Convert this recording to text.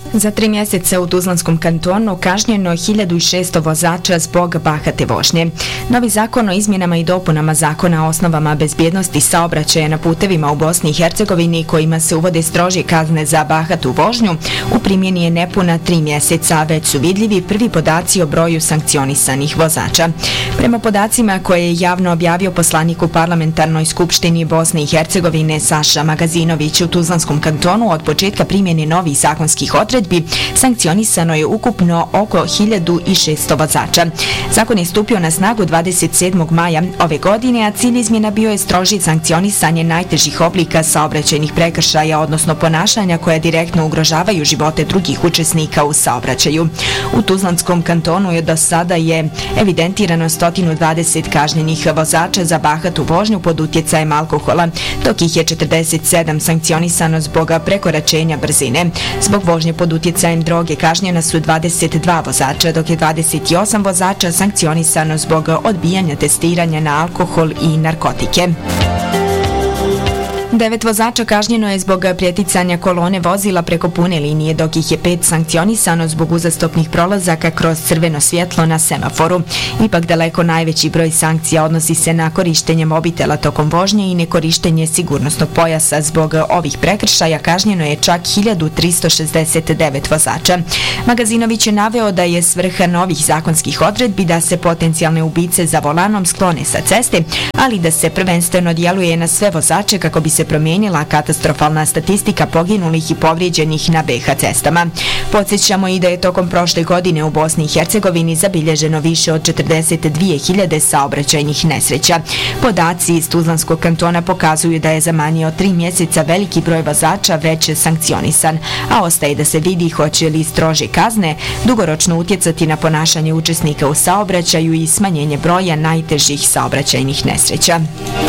Za 3 mjeseca u Tuzlanskom kantonu kažnjeno 1600 vozača zbog bahate vožnje. Novi zakon o izmjenama i dopunama zakona o osnovama bezbjednosti saobraćaja na putevima u Bosni i Hercegovini, kojima se uvode strožije kazne za bahatu vožnju, u primjeni je nepuna 3 mjeseca, već su vidljivi prvi podaci o broju sankcionisanih vozača. Prema podacima koje je javno objavio poslanik u Parlamentarnoj skupštini Bosne i Hercegovine Saša Magazinović, u Tuzlanskom kantonu od početka primjene novih zakonskih odredbi sankcionisano je ukupno oko 1600 vozača. Zakon je stupio na snagu 27. maja ove godine, a cilj izmjena bio je strožije sankcionisanje najtežih oblika saobraćajnih prekršaja, odnosno ponašanja koja direktno ugrožavaju živote drugih učesnika u saobraćaju. U Tuzlanskom kantonu je do sada evidentirano 120 kažnjenih vozača za bahatu vožnju pod utjecajem alkohola, dok ih je 47 sankcionisano zbog prekoračenja brzine. Zbog vožnje pod utjecajem droge kažnjena su 22 vozača, dok je 28 vozača sankcionisano zbog odbijanja testiranja na alkohol i narkotike. 9 vozača kažnjeno je zbog preticanja kolone vozila preko pune linije, dok ih je 5 sankcionisano zbog uzastopnih prolazaka kroz crveno svjetlo na semaforu. Ipak daleko najveći broj sankcija odnosi se na korištenje mobitela tokom vožnje i nekorištenje sigurnosnog pojasa. Zbog ovih prekršaja kažnjeno je čak 1369 vozača. Magazinović je naveo da je svrha novih zakonskih odredbi da se potencijalne ubice za volanom sklone sa ceste, ali da se prvenstveno djeluje na sve vozače kako bi se promijenila katastrofalna statistika poginulih i povrijeđenih na BiH cestama. Podsjećamo i da je tokom prošle godine u Bosni i Hercegovini zabilježeno više od 42.000 saobraćajnih nesreća. Podaci iz Tuzlanskog kantona pokazuju da je za manje od 3 mjeseca veliki broj vozača već sankcionisan, a ostaje da se vidi hoće li strože kazne dugoročno utjecati na ponašanje učesnika u saobraćaju i smanjenje broja najtežih saobraćajnih nesreća.